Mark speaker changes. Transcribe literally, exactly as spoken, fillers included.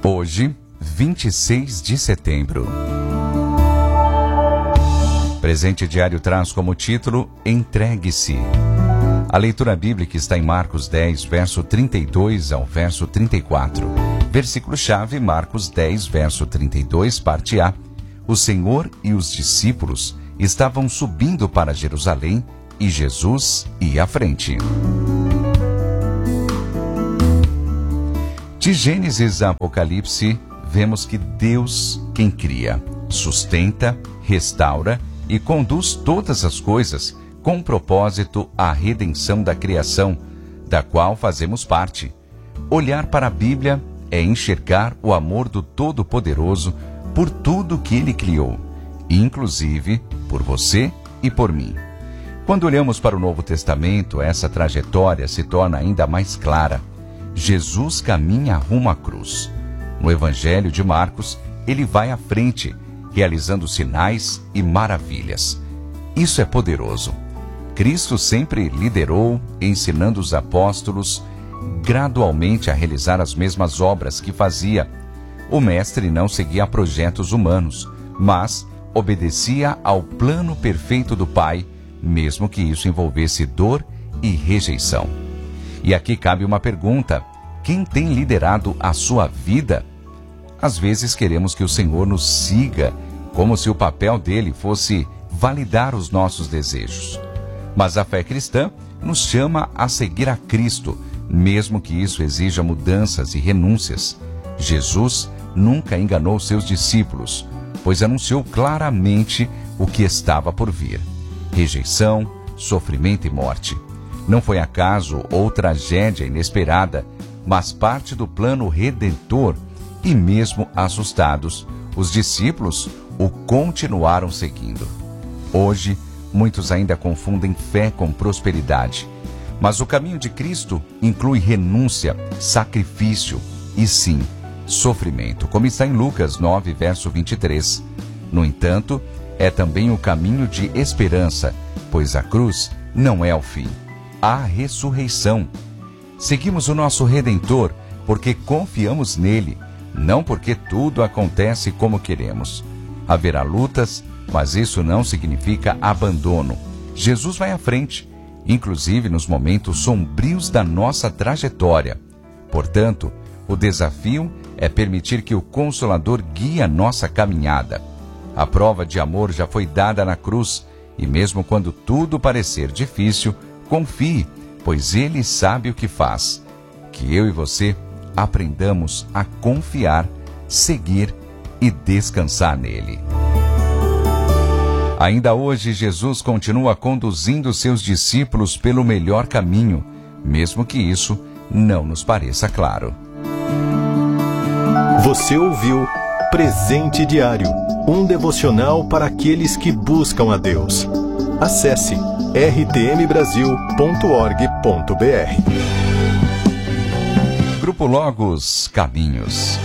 Speaker 1: Hoje, vinte e seis de setembro. Presente diário traz como título Entregue-se. A leitura bíblica está em Marcos dez, verso trinta e dois ao verso trinta e quatro. Versículo-chave, Marcos dez, verso trinta e dois, parte A. O Senhor e os discípulos estavam subindo para Jerusalém e Jesus ia à frente. De Gênesis a Apocalipse, vemos que Deus, quem cria, sustenta, restaura e conduz todas as coisas com propósito à redenção da criação, da qual fazemos parte. Olhar para a Bíblia é enxergar o amor do Todo-Poderoso por tudo que Ele criou, inclusive por você e por mim. Quando olhamos para o Novo Testamento, essa trajetória se torna ainda mais clara. Jesus caminha rumo à cruz. No Evangelho de Marcos, ele vai à frente, realizando sinais e maravilhas. Isso é poderoso. Cristo sempre liderou, ensinando os apóstolos gradualmente a realizar as mesmas obras que fazia. O Mestre não seguia projetos humanos, mas obedecia ao plano perfeito do Pai, mesmo que isso envolvesse dor e rejeição. E aqui cabe uma pergunta: quem tem liderado a sua vida? Às vezes queremos que o Senhor nos siga, como se o papel dele fosse validar os nossos desejos. Mas a fé cristã nos chama a seguir a Cristo, mesmo que isso exija mudanças e renúncias. Jesus nunca enganou seus discípulos, pois anunciou claramente o que estava por vir: rejeição, sofrimento e morte. Não foi acaso ou tragédia inesperada, mas parte do plano redentor, e mesmo assustados, os discípulos o continuaram seguindo. Hoje, muitos ainda confundem fé com prosperidade, mas o caminho de Cristo inclui renúncia, sacrifício e, sim, sofrimento, como está em Lucas nove, verso vinte e três. No entanto, é também o caminho de esperança, pois a cruz não é o fim. A ressurreição. Seguimos o nosso Redentor porque confiamos nele, não porque tudo acontece como queremos. Haverá lutas, mas isso não significa abandono. Jesus vai à frente, inclusive nos momentos sombrios da nossa trajetória. Portanto, o desafio é permitir que o Consolador guie a nossa caminhada. A prova de amor já foi dada na cruz, e mesmo quando tudo parecer difícil, confie, pois Ele sabe o que faz. Que eu e você aprendamos a confiar, seguir e descansar nele. Ainda hoje, Jesus continua conduzindo seus discípulos pelo melhor caminho, mesmo que isso não nos pareça claro.
Speaker 2: Você ouviu Presente Diário, um devocional para aqueles que buscam a Deus. Acesse r t m brasil ponto org ponto b r.
Speaker 1: Grupo Logos Caminhos.